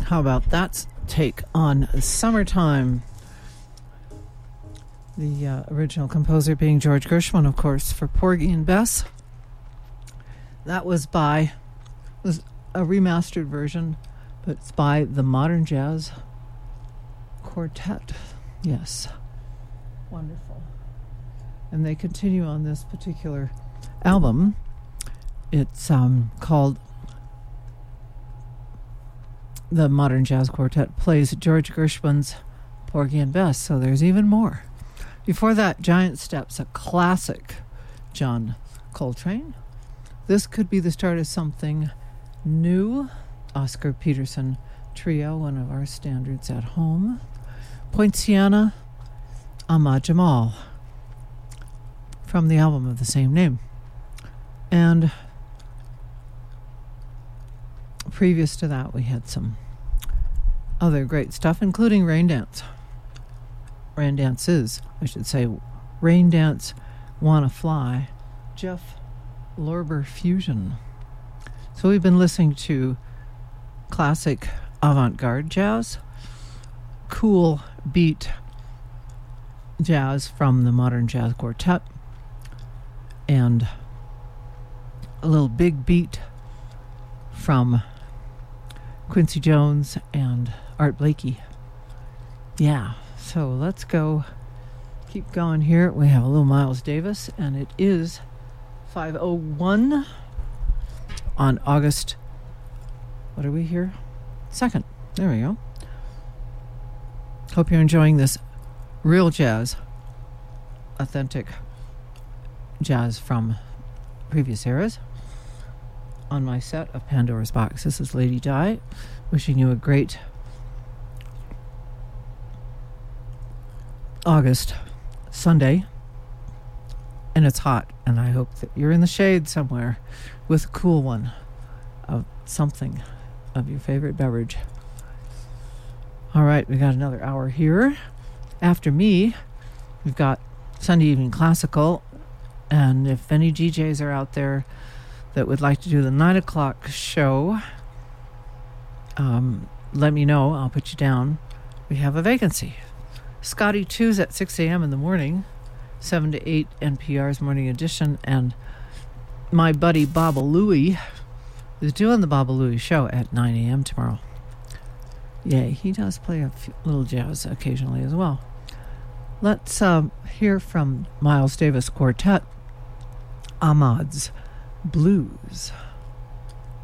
How about that take on Summertime? The original composer being George Gershwin, of course, for Porgy and Bess. That was a remastered version, but it's by the Modern Jazz Quartet. Yes. Wonderful. And they continue on this particular album. It's called The Modern Jazz Quartet Plays George Gershwin's Porgy and Bess, so there's even more. Before that, Giant Steps, a classic John Coltrane. This could be the start of something new. Oscar Peterson Trio, one of our standards at home. Poinciana, Ahmad Jamal, from the album of the same name. And previous to that, we had some other great stuff, including Rain Dance. Rain Dance, Wanna Fly, Jeff Lorber Fusion. So we've been listening to classic avant-garde jazz, cool beat jazz from the Modern Jazz Quartet, and a little big beat from Quincy Jones and Art Blakey. Yeah, so let's keep going here. We have a little Miles Davis, and it is 5:01 on August, what are we here? 2nd. There we go. Hope you're enjoying this real jazz, authentic jazz from previous eras. On my set of Pandora's Box, this is Lady Di, wishing you a great August Sunday. And it's hot, and I hope that you're in the shade somewhere with a cool one of something of your favorite beverage. All right, we got another hour here. After me, we've got Sunday Evening Classical, and if any DJs are out there that would like to do the 9 o'clock show, let me know. I'll put you down. We have a vacancy. Scotty 2's at 6 a.m. in the morning, 7 to 8 NPR's Morning Edition, and my buddy Baba Louie is doing the Baba Louie show at 9 a.m. tomorrow. Yay, he does play a little jazz occasionally as well. Let's hear from Miles Davis Quartet, Ahmad's Blues.